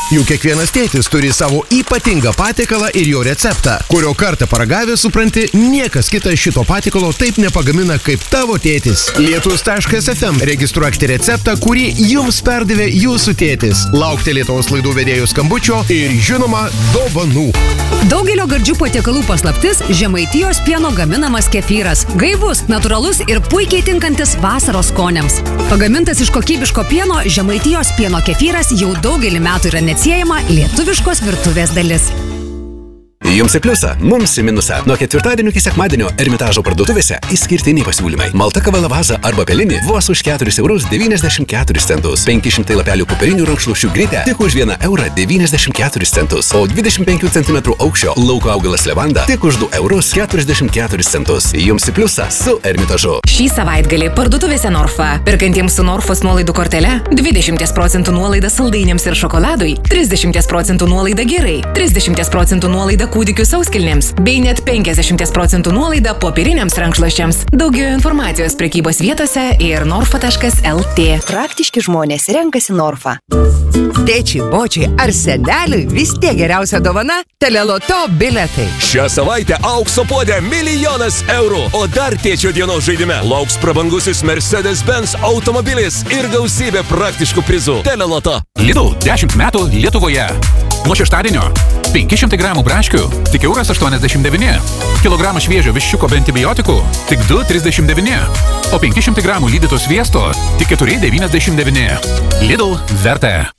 Juk kiekvienas tėtis turi savo ypatingą patiekalą ir jo receptą, kurio kartą paragavęs supranti, niekas kitas šito patiekalo taip nepagamina kaip tavo tėtis. Lietus.fm registruokite receptą, kurį jums perdavė jūsų tėtis. Laukite Lietuvos laidų vedėjų skambučio ir, žinoma, dovanų. Daugelio gardžių patiekalų paslaptis – Žemaitijos pieno gaminamas kefyras. Gaivus, natūralus ir puikiai tinkantis vasaros skoniams. Pagamintas iš kokybiško pieno, Žemaitijos pieno kefyras jau daugelį metų yra neatsiejama lietuviškos virtuvės dalis. Jums į pliusą, mums į minusą. Nuo ketvirtadienio iki sekmadienio Ermitažo parduotuvėse išskirtiniai pasiūlymai. Malta kava lavaza arba pelinį vos už 4,94 €. 500 lapelių popierinių rankšluosčių Grite tik už 1,94 €. O 25 cm aukščio lauko augalas levanda tik už 2,44 €. Jums į pliusą su Ermitažu. Šį savaitgalį parduotuvėse Norfa. Perkantiems su Norfos nuolaidų kortele 20% nuolaida saldainiams ir šokoladui, 30% nuolaida girai, 30% nuolaida kūdikių sauskilnėms, bei net 50% nuolaida popieriniams rankšluosčiams. Daugiau informacijos prekybos vietose ir norfa.lt. Praktiški žmonės renkasi Norfa. Tėčiai, bočiai ar seneliui vis tiek geriausia dovana – Teleloto biletai. Šią savaitę aukso puodė milijonas eurų, o dar tėčio dienos žaidime lauks prabangusis Mercedes-Benz automobilis ir gausybė praktiškų prizų. Teleloto. Lidl 10 metų Lietuvoje. Nuo šeštadienio 500 gramų braškių tik €1,89. Kilogramą šviežio viščiuko be antibiotikų tik €2,39. O 500 gramų lydyto sviesto tik €4,99. Lidl verta.